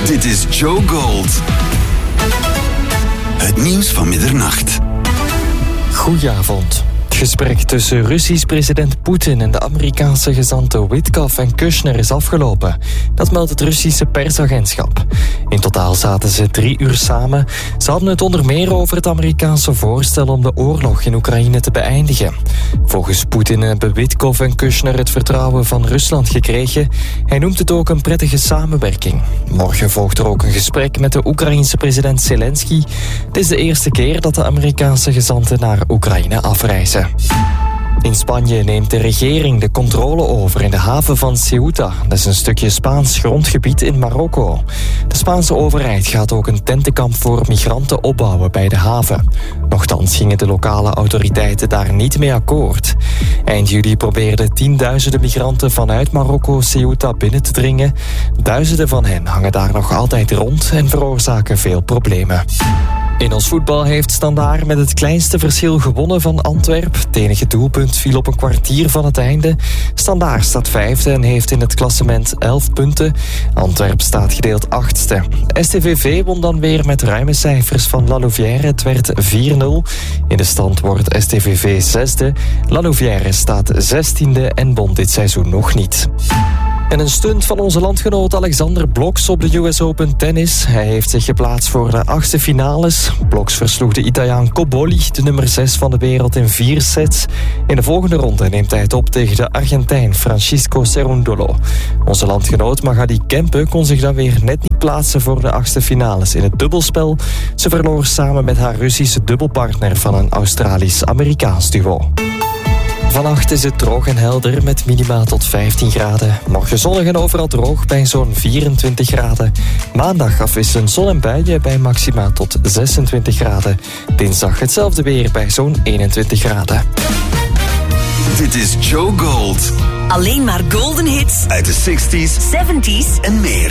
Dit is Joe Gold. Het nieuws van middernacht. Goedenavond. Het gesprek tussen Russisch president Poetin en de Amerikaanse gezanten Witkoff en Kushner is afgelopen. Dat meldt het Russische persagentschap. In totaal zaten ze 3 uur samen. Ze hadden het onder meer over het Amerikaanse voorstel om de oorlog in Oekraïne te beëindigen. Volgens Poetin hebben Witkoff en Kushner het vertrouwen van Rusland gekregen. Hij noemt het ook een prettige samenwerking. Morgen volgt er ook een gesprek met de Oekraïense president Zelensky. Het is de eerste keer dat de Amerikaanse gezanten naar Oekraïne afreizen. In Spanje neemt de regering de controle over in de haven van Ceuta. Dat is een stukje Spaans grondgebied in Marokko. De Spaanse overheid gaat ook een tentenkamp voor migranten opbouwen bij de haven. Nochtans gingen de lokale autoriteiten daar niet mee akkoord. Eind juli probeerden tienduizenden migranten vanuit Marokko Ceuta binnen te dringen. Duizenden van hen hangen daar nog altijd rond en veroorzaken veel problemen. In ons voetbal heeft Standaard met het kleinste verschil gewonnen van Antwerpen. Het enige doelpunt viel op een kwartier van het einde. Standaard staat 5e en heeft in het klassement 11 punten. Antwerpen staat gedeeld 8e. STVV won dan weer met ruime cijfers van La Louvière. Het werd 4-0. In de stand wordt STVV 6e. La Louvière staat 16e en won dit seizoen nog niet. En een stunt van onze landgenoot Alexander Bloks op de US Open Tennis. Hij heeft zich geplaatst voor de 8e finales. Bloks versloeg de Italiaan Cobolli, de nummer 6 van de wereld, in 4 sets. In de volgende ronde neemt hij het op tegen de Argentijn Francisco Cerundolo. Onze landgenoot Magali Kempe kon zich dan weer net niet plaatsen voor de 8e finales in het dubbelspel. Ze verloor samen met haar Russische dubbelpartner van een Australisch-Amerikaans duo. Vannacht is het droog en helder met minima tot 15 graden. Morgen zonnig en overal droog bij zo'n 24 graden. Maandag afwisselend zon en buien bij maxima tot 26 graden. Dinsdag hetzelfde weer bij zo'n 21 graden. Dit is Joe Gold. Alleen maar golden hits Uit de 60s, 70s en meer.